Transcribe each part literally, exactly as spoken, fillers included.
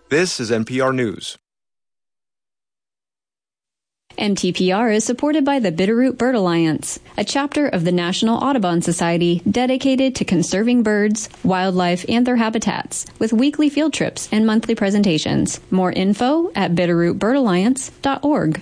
This is N P R News. M T P R is supported by the Bitterroot Bird Alliance, a chapter of the National Audubon Society dedicated to conserving birds, wildlife, and their habitats, with weekly field trips and monthly presentations. More info at bitterroot bird alliance dot org.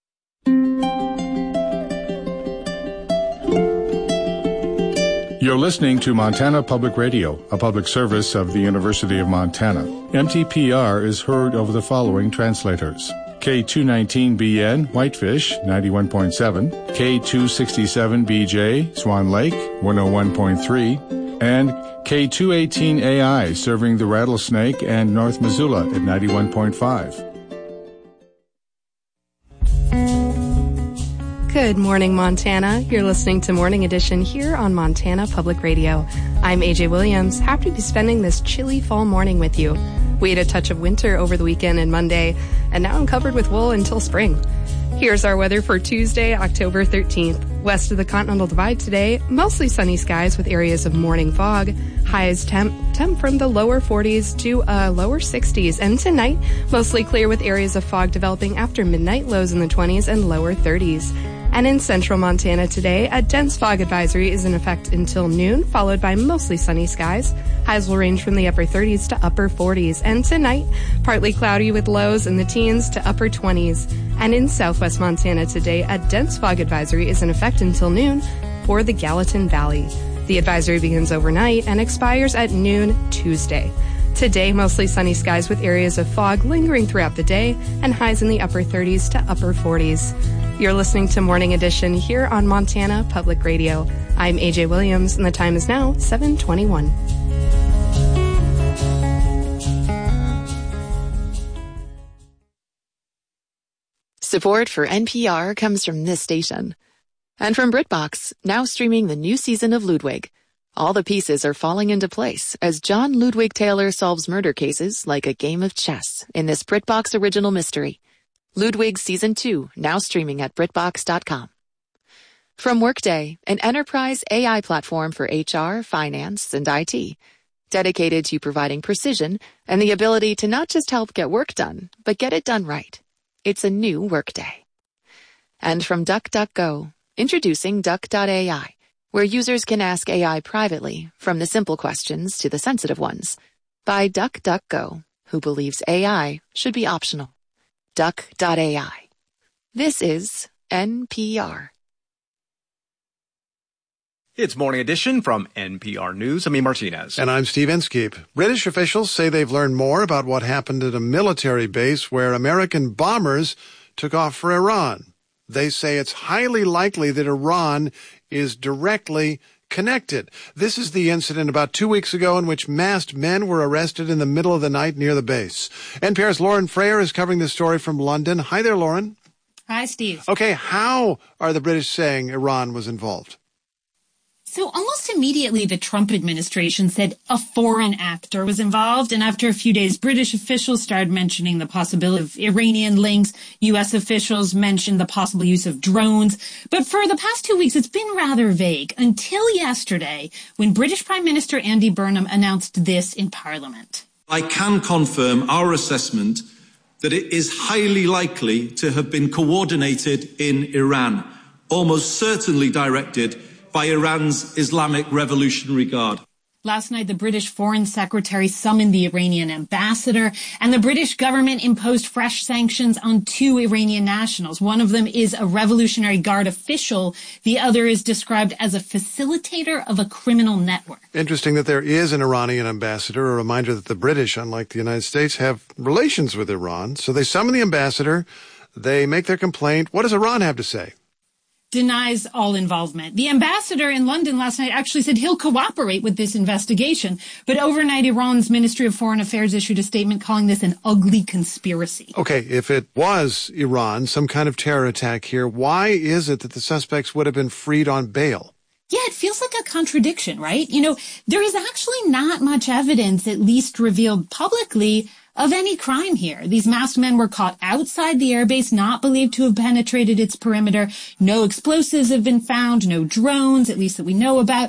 You're listening to Montana Public Radio, a public service of the University of Montana. M T P R is heard over the following translators. K two nineteen B N, Whitefish, ninety-one point seven, K two sixty-seven B J, Swan Lake, one oh one point three, and K two eighteen A I, serving the Rattlesnake and North Missoula at ninety-one point five. Good morning, Montana. You're listening to Morning Edition here on Montana Public Radio. I'm A J Williams, happy to be spending this chilly fall morning with you. We had a touch of winter over the weekend and Monday, and now I'm covered with wool until spring. Here's our weather for Tuesday, October thirteenth. West of the Continental Divide today, mostly sunny skies with areas of morning fog. Highs temp, temp from the lower forties to uh, lower sixties. And tonight, mostly clear with areas of fog developing after midnight, lows in the twenties and lower thirties. And in central Montana today, a dense fog advisory is in effect until noon, followed by mostly sunny skies. Highs will range from the upper thirties to upper forties. And tonight, partly cloudy with lows in the teens to upper twenties. And in southwest Montana today, a dense fog advisory is in effect until noon for the Gallatin Valley. The advisory begins overnight and expires at noon Tuesday. Today, mostly sunny skies with areas of fog lingering throughout the day and highs in the upper thirties to upper forties. You're listening to Morning Edition here on Montana Public Radio. I'm A J Williams, and the time is now seven twenty-one. Support for N P R comes from this station. And from BritBox, now streaming the new season of Ludwig. All the pieces are falling into place as John Ludwig Taylor solves murder cases like a game of chess in this BritBox original mystery. Ludwig Season two, now streaming at britbox dot com. From Workday, an enterprise A I platform for H R, finance, and I T, dedicated to providing precision and the ability to not just help get work done, but get it done right. It's a new Workday. And from DuckDuckGo, introducing Duck dot A I, where users can ask A I privately, from the simple questions to the sensitive ones, by DuckDuckGo, who believes A I should be optional. Duck dot A I. This is N P R. It's Morning Edition from N P R News. I'm E. Martinez. And I'm Steve Inskeep. British officials say they've learned more about what happened at a military base where American bombers took off for Iran. They say it's highly likely that Iran is directly connected. This is the incident about two weeks ago in which masked men were arrested in the middle of the night near the base. N P R's Lauren Frayer is covering this story from London. Hi there, Lauren. Hi, Steve. Okay, how are the British saying Iran was involved? So almost immediately, the Trump administration said a foreign actor was involved. And after a few days, British officials started mentioning the possibility of Iranian links. U S officials mentioned the possible use of drones. But for the past two weeks, it's been rather vague until yesterday when British Prime Minister Andy Burnham announced this in Parliament. I can confirm our assessment that it is highly likely to have been coordinated in Iran, almost certainly directed by Iran's Islamic Revolutionary Guard. Last night, the British Foreign Secretary summoned the Iranian ambassador, and the British government imposed fresh sanctions on two Iranian nationals. One of them is a Revolutionary Guard official. The other is described as a facilitator of a criminal network. Interesting that there is an Iranian ambassador, a reminder that the British, unlike the United States, have relations with Iran. So they summon the ambassador, they make their complaint. What does Iran have to say? Denies all involvement. The ambassador in London last night actually said he'll cooperate with this investigation. But overnight, Iran's Ministry of Foreign Affairs issued a statement calling this an ugly conspiracy. Okay, if it was Iran, some kind of terror attack here, why is it that the suspects would have been freed on bail? Yeah, it feels like a contradiction, right? You know, there is actually not much evidence, at least revealed publicly, of any crime here. These masked men were caught outside the airbase, not believed to have penetrated its perimeter. No explosives have been found, no drones, at least that we know about.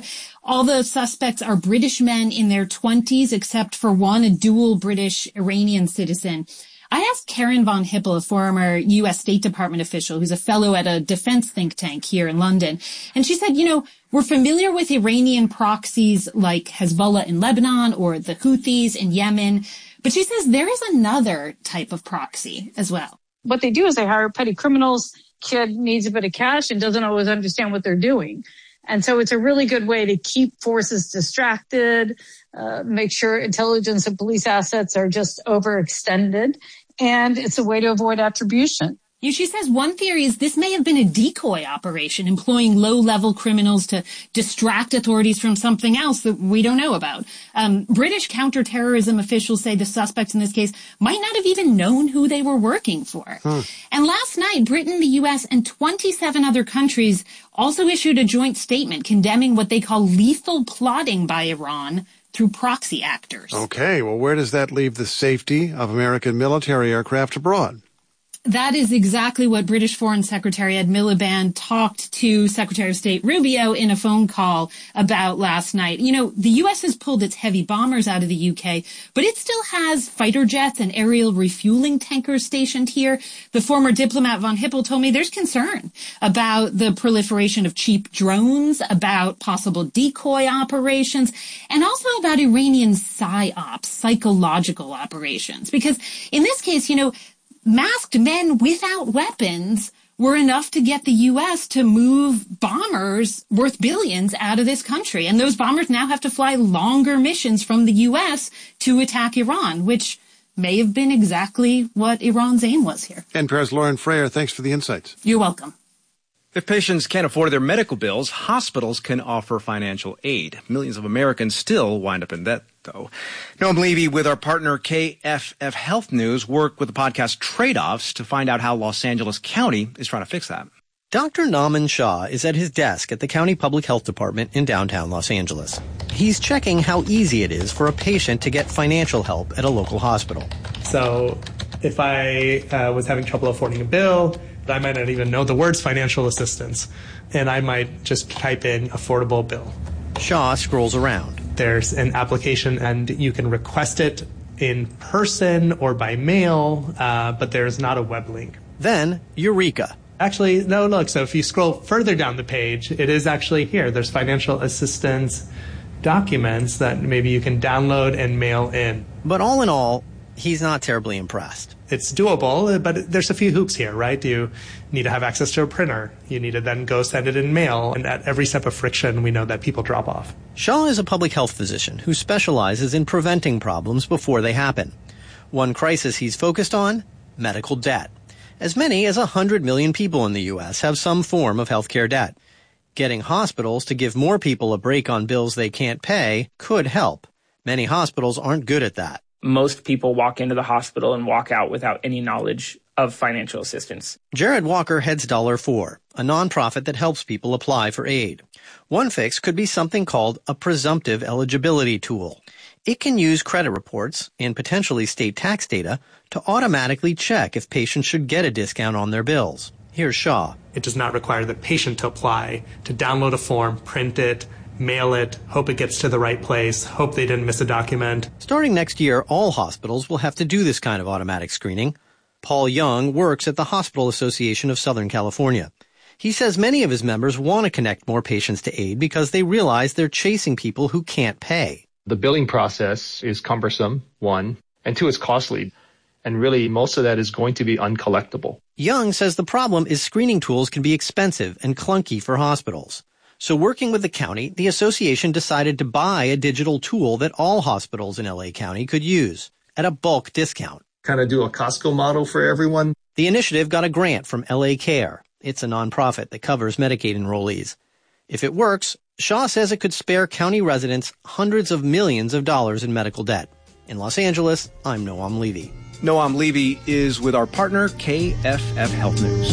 All the suspects are British men in their twenties, except for one, a dual British-Iranian citizen. I asked Karen von Hippel, a former U S State Department official who's a fellow at a defense think tank here in London. And she said, you know, we're familiar with Iranian proxies like Hezbollah in Lebanon or the Houthis in Yemen. But she says there is another type of proxy as well. What they do is they hire petty criminals. Kid needs a bit of cash and doesn't always understand what they're doing. And so it's a really good way to keep forces distracted, uh, make sure intelligence and police assets are just overextended. And it's a way to avoid attribution. You know, she says one theory is this may have been a decoy operation employing low-level criminals to distract authorities from something else that we don't know about. Um, British counterterrorism officials say the suspects in this case might not have even known who they were working for. Hmm. And last night, Britain, the U S, and twenty-seven other countries also issued a joint statement condemning what they call lethal plotting by Iran through proxy actors. Okay, well, where does that leave the safety of American military aircraft abroad? That is exactly what British Foreign Secretary Ed Miliband talked to Secretary of State Rubio in a phone call about last night. You know, the U S has pulled its heavy bombers out of the U K, but it still has fighter jets and aerial refueling tankers stationed here. The former diplomat von Hippel told me there's concern about the proliferation of cheap drones, about possible decoy operations, and also about Iranian psyops, psychological operations. Because in this case, you know, masked men without weapons were enough to get the U S to move bombers worth billions out of this country. And those bombers now have to fly longer missions from the U S to attack Iran, which may have been exactly what Iran's aim was here. N P R's Lauren Frayer, thanks for the insights. You're welcome. If patients can't afford their medical bills, hospitals can offer financial aid. Millions of Americans still wind up in debt, though. Noam Levy with our partner K F F Health News worked with the podcast Trade-Offs to find out how Los Angeles County is trying to fix that. Doctor Naman Shah is at his desk at the County Public Health Department in downtown Los Angeles. He's checking how easy it is for a patient to get financial help at a local hospital. So if I uh, was having trouble affording a bill, I might not even know the words financial assistance, and I might just type in affordable bill. Shaw scrolls around. There's an application, and you can request it in person or by mail, uh, but there's not a web link. Then, Eureka. Actually, no, look, so if you scroll further down the page, it is actually here. There's financial assistance documents that maybe you can download and mail in. But all in all, he's not terribly impressed. It's doable, but there's a few hoops here, right? You need to have access to a printer. You need to then go send it in mail. And at every step of friction, we know that people drop off. Shaw is a public health physician who specializes in preventing problems before they happen. One crisis he's focused on, medical debt. As many as one hundred million people in the U S have some form of healthcare debt. Getting hospitals to give more people a break on bills they can't pay could help. Many hospitals aren't good at that. Most people walk into the hospital and walk out without any knowledge of financial assistance. Jared Walker heads Dollar four, a nonprofit that helps people apply for aid. One fix could be something called a presumptive eligibility tool. It can use credit reports and potentially state tax data to automatically check if patients should get a discount on their bills. Here's Shaw. It does not require the patient to apply, to download a form, print it, mail it, hope it gets to the right place, hope they didn't miss a document. Starting next year, all hospitals will have to do this kind of automatic screening. Paul Young works at the Hospital Association of Southern California. He says many of his members want to connect more patients to aid because they realize they're chasing people who can't pay. The billing process is cumbersome, one, and two, it's costly. And really, most of that is going to be uncollectible. Young says the problem is screening tools can be expensive and clunky for hospitals. So working with the county, the association decided to buy a digital tool that all hospitals in L A County could use at a bulk discount. Kind of do a Costco model for everyone. The initiative got a grant from L A Care. It's a nonprofit that covers Medicaid enrollees. If it works, Shaw says it could spare county residents hundreds of millions of dollars in medical debt. In Los Angeles, I'm Noam Levy. Noam Levy is with our partner K F F Health News.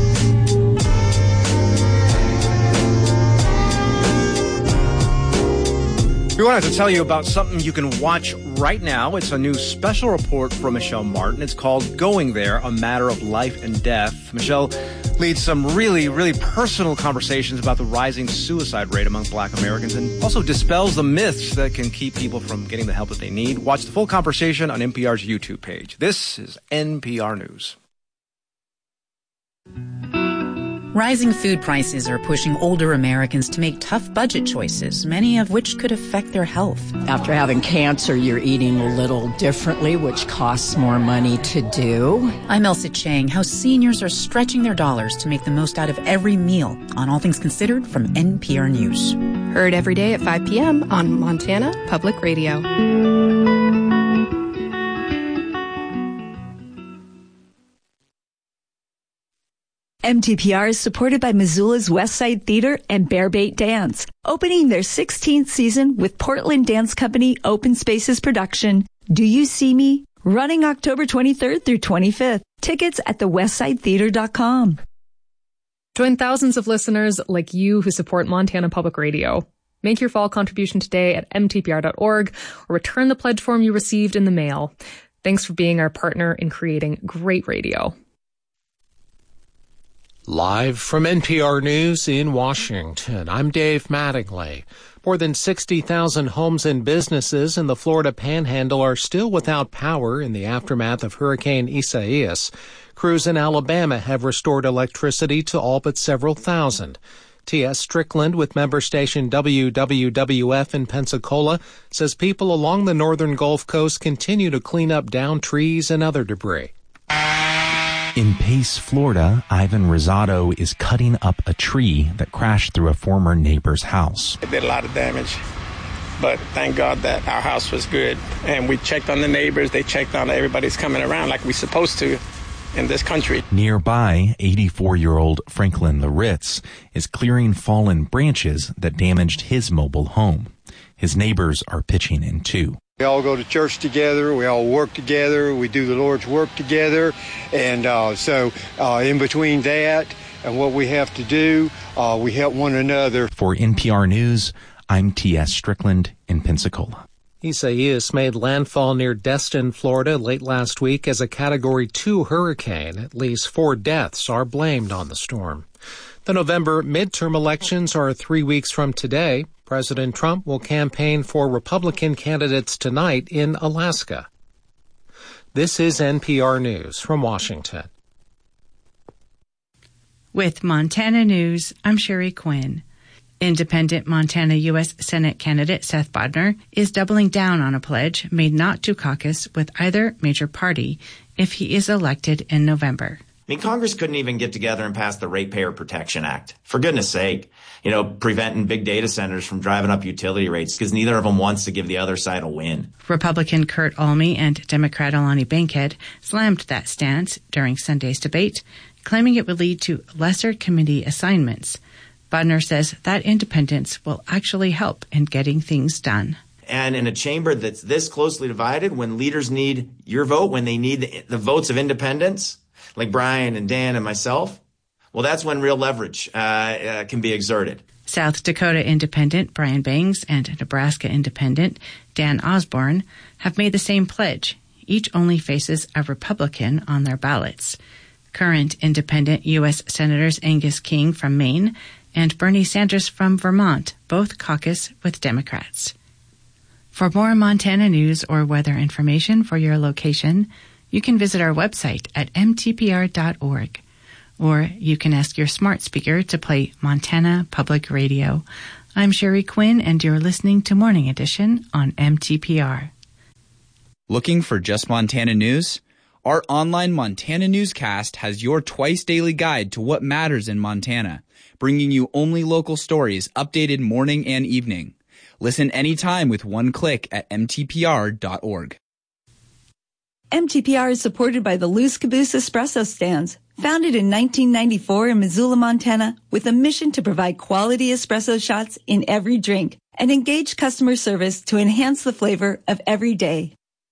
We wanted to tell you about something you can watch right now. It's a new special report from Michelle Martin. It's called Going There, A Matter of Life and Death. Michelle, leads some really, really personal conversations about the rising suicide rate among Black Americans and also dispels the myths that can keep people from getting the help that they need. Watch the full conversation on N P R's YouTube page. This is N P R News. Rising food prices are pushing older Americans to make tough budget choices, many of which could affect their health. After having cancer, you're eating a little differently, which costs more money to do. I'm Elsa Chang. How seniors are stretching their dollars to make the most out of every meal on All Things Considered from N P R News. Heard every day at five p.m. on Montana Public Radio. M T P R is supported by Missoula's Westside Theater and Bearbait Dance, opening their sixteenth season with Portland Dance Company Open Spaces production, Do You See Me? Running October twenty-third through twenty-fifth. Tickets at the westside theater dot com. Join thousands of listeners like you who support Montana Public Radio. Make your fall contribution today at m t p r dot org or return the pledge form you received in the mail. Thanks for being our partner in creating great radio. Live from N P R News in Washington, I'm Dave Mattingly. More than sixty thousand homes and businesses in the Florida Panhandle are still without power in the aftermath of Hurricane Isaias. Crews in Alabama have restored electricity to all but several thousand. T S Strickland with member station W W W F in Pensacola says people along the northern Gulf Coast continue to clean up downed trees and other debris. In Pace, Florida, Ivan Rosado is cutting up a tree that crashed through a former neighbor's house. It did a lot of damage, but thank God that our house was good. And we checked on the neighbors. They checked on everybody's coming around like we're supposed to in this country. Nearby, eighty-four-year-old Franklin Laritz is clearing fallen branches that damaged his mobile home. His neighbors are pitching in too. We all go to church together. We all work together. We do the Lord's work together. And uh, so uh, in between that and what we have to do, uh, we help one another. For N P R News, I'm T S Strickland in Pensacola. Isaias made landfall near Destin, Florida late last week as a Category two hurricane. At least four deaths are blamed on the storm. The November midterm elections are three weeks from today. President Trump will campaign for Republican candidates tonight in Alaska. This is N P R News from Washington. With Montana News, I'm Sherry Quinn. Independent Montana U S Senate candidate Seth Bodnar is doubling down on a pledge made not to caucus with either major party if he is elected in November. I mean, Congress couldn't even get together and pass the Ratepayer Protection Act. For goodness sake, you know, preventing big data centers from driving up utility rates because neither of them wants to give the other side a win. Republican Kurt Alme and Democrat Alani Bankhead slammed that stance during Sunday's debate, claiming it would lead to lesser committee assignments. Bodnar says that independence will actually help in getting things done. And in a chamber that's this closely divided, when leaders need your vote, when they need the, the votes of independents, like Brian and Dan and myself, well, that's when real leverage uh, uh, can be exerted. South Dakota Independent Brian Bangs and Nebraska Independent Dan Osborne have made the same pledge. Each only faces a Republican on their ballots. Current Independent U S Senators Angus King from Maine and Bernie Sanders from Vermont both caucus with Democrats. For more Montana news or weather information for your location, you can visit our website at m t p r dot org. Or you can ask your smart speaker to play Montana Public Radio. I'm Sherry Quinn, and you're listening to Morning Edition on M T P R. Looking for just Montana news? Our online Montana newscast has your twice-daily guide to what matters in Montana, bringing you only local stories updated morning and evening. Listen anytime with one click at m t p r dot org. M T P R is supported by the Loose Caboose Espresso Stands, founded in nineteen ninety-four in Missoula, Montana, with a mission to provide quality espresso shots in every drink and engage customer service to enhance the flavor of every day.